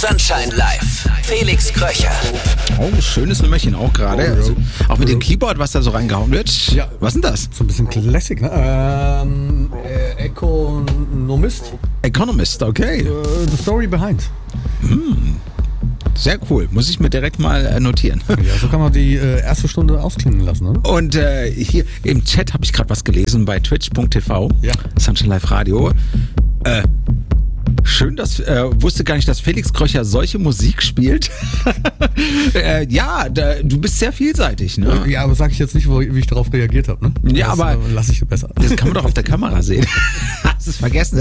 Sunshine Live. Felix Kröcher. Oh, schönes Nummerchen auch gerade. Also, auch mit dem Keyboard, was da so reingehauen wird. Ja. Was ist denn das? So ein bisschen Classic, ne? Economist, okay. The Story Behind. Sehr cool. Muss ich mir direkt mal notieren. Ja, so kann man die erste Stunde ausklingen lassen, oder? Und hier im Chat habe ich gerade was gelesen bei twitch.tv. Ja. Sunshine Live Radio. Schön, dass wusste gar nicht, dass Felix Kröcher solche Musik spielt. Du bist sehr vielseitig, ne? Ja, aber sag ich jetzt nicht, wie ich darauf reagiert habe, ne? Ja, das, aber lass ich besser. Das kann man doch auf der Kamera sehen. Hast du es vergessen?